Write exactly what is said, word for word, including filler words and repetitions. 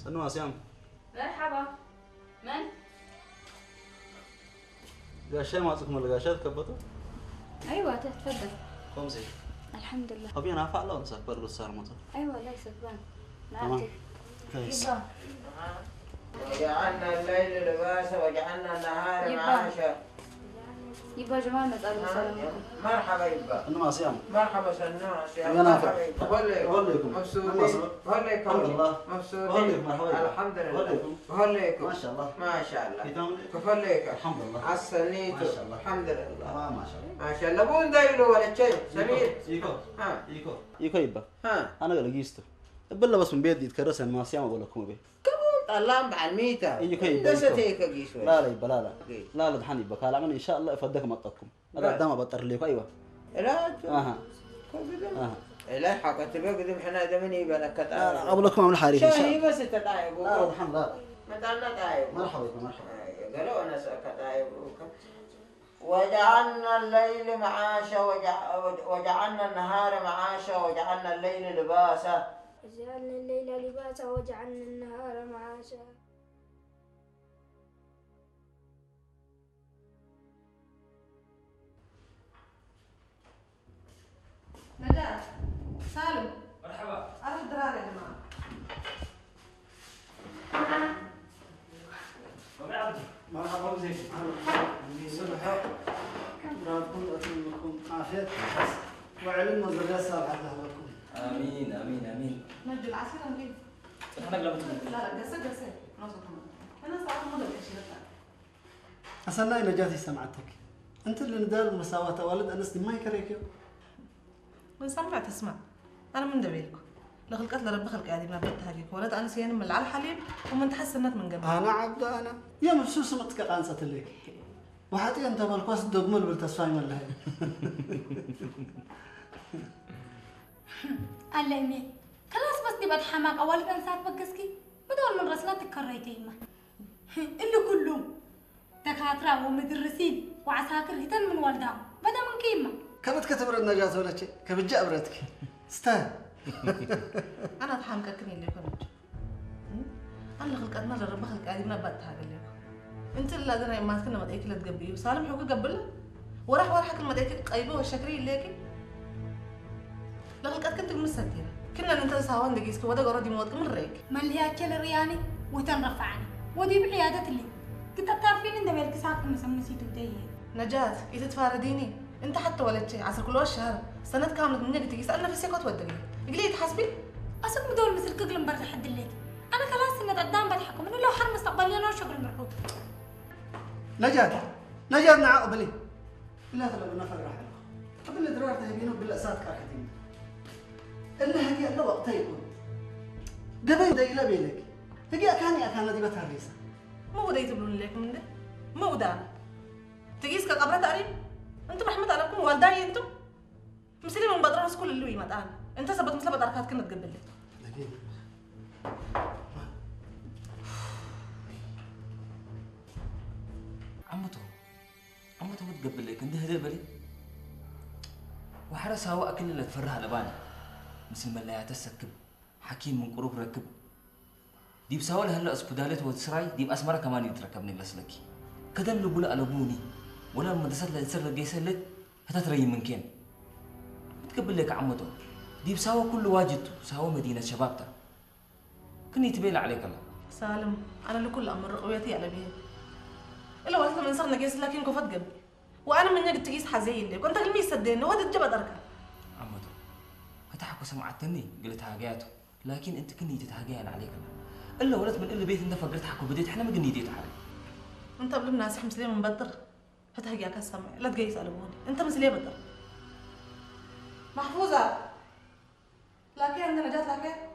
سنوا سيام. مرحبا. من؟ قاشة ما أعطيكم القاشات كبتوا؟ أيوة تفضل. خمسة. الحمد لله. أبي أنا أفعل ولا سافر للسهر مطر؟ أيوة لا سكبان. تمام. كويس. وجعلنا الليل لباسا وجعلنا النهار معاشا. يبا جمال مسألة السلام عليكم. مرحبا يبا. أنا ما سيام. مرحبا سنوس يا أنا مرحبا يبا. وهليكم مبسوطين. وهليكم الحمد لله. مبسوطين. وهليكم مرحبا. الحمد لله. وهليكم. وهليكم. ما شاء الله. ما شاء الله. كتام. كفليك. الحمد لله. عسنيتو. ما شاء الله. الحمد لله. تمام ما شاء الله. ما شاء الله. بون دايلو ولا شيء سمير. إيكو. ها. إيكو. إيكو يبا. ها. أنا قال جيستو. بالله بس من بيت يتكرس أنا ما سيام أقول لكم أبي. اللهم بعد ميتا. إيكو يبا. بس تيك جيسو. لا لا يبا لا لا. لا لا دحني يبا كلام إن شاء الله يفدك مطكم. هذا دام بطر ليكو أيوة. لا. أها. أها. لا حقت بقدم حنا دمني بلك لا لا قبلكم عمل حريف إن شاء الله. شاهي بس تتعب. لا لا دحن لا. متى نتعب. مرحبا مرحبا. قالوا أنا سأكتعب. وجعلنا الليل معاشا وجع... وجعلنا النهار معاشا وجعلنا الليل لباسا. وجعلنا الليل لباسا وجعلنا النهار معاشا. نجاة سالم مرحبا. أروح الدرارة يا جماعة. مرحبا بك. صباح ربكم أتمنىكم عافية وعلم وزرية صالحة لكم. آمين آمين آمين. نجي العصير نجيب. إحنا قلنا لا لا قصة قصة نوصل كمان. أنا صار مودة كشيء. أصلا نجاتي سمعتك. أنت اللي ندال مساواة والد أنس ما يكرهك. من سمعت اسمع. أنا من دبيلكم. لخلقت لرب خلق عادي ما بدها هيك ولد أنا سيان من على الحليب ومن تحسنت من قبل. أنا عبد أنا يا مفسوس متك قانصة لك. وحتى أنت بالقص دقمل بالتصفاي ولا هي. الله يمين خلاص بس دي بتحماق أول كان ساعات بقسكي بدول من رسلات تكريتي ما اللي كلهم دكاترة ومدرسين وعساكر هتن من والدهم بدا من كيما كبت كتبر النجاة ولا شيء كبت جابرتك استاهل. أنا أتحمل كني اللي كنت. أنا خلقت ما جرب خلق عادي ما بدها هذا اللي. أنت اللي أدرى ما كنا ما تأكل تقبليه وسالم حقوق قبله وراح وراح حكل ما تأكل قيبه والشكري الليكي. لخلقت كنت المستديرة كنا ننتظر سوان دقيسك وده قرادي موت من ريك. مليات كل رياني وتنرفعني ودي بعيادة اللي كنت تعرفين إن دبيلك ساكن مسمسي توديه. نجاة إذا تفارديني أنت حتى ولد شيء عصر كل الشهر سنة كاملة منك تجي سألنا في سيكوت ودقي. قلي تحسبي؟ أسوق بدول مثل كقلم برد حد الليل. أنا خلاص إني قدام بضحكم إنه لو حر مستقبلي أنا شغل مرحوب. نجاة نجاة نعاق بلي. لا تلا بنا فرح له. قبل درار تهبينه بالأسات كاركتين. إلا هدي الله وقت يكون. دبي ده إلا بينك. هدي أكاني أكان دي بتهريسة. مو ده يتبلون لك من ده. مو ده. تجيس كقبرة تقريب. أنتم رحمة عليكم والداي أنتم. مسلي من بدرس كل اللي يمت أنا. أنت سبت مثل بدركات كنا تقبل لي. لكن عمته عمته متقبل لك انت هدي بالي وحرس هوا أكل اللي تفرها لباني مثل ما لا يتسكب حكيم من قروب ركب دي بساول هلا اسبدالت وتسراي دي بأسمرة كمان يتركبني لسلكي كدم لبولا ألبوني ولا المدرسة اللي تصير لجيسلت هتتري من كين متقبل لك عمته دي بساوى كل واجد ساوى مدينة شبابته كني تبيل عليك الله سالم أنا لكل أمر رؤيتي على بيه إلا وقت من صرنا جيس لكن كفت قبل وأنا من يجي تجيس حزين لي كنت قلبي يصدقني وهذا الجبل دركه عمته هتحكوا سمعتني قلت هاجاته لكن أنت كني تتهاجين عليك الله إلا ولد من إلا بيت أنت فقرت حكوا بديت إحنا ما قلني ديت عليك أنت قبل الناس مسلم من بدر هتهاجيك السمع لا تجيس ألبوني أنت مسلم بدر محفوظة لكن عندنا جات لكن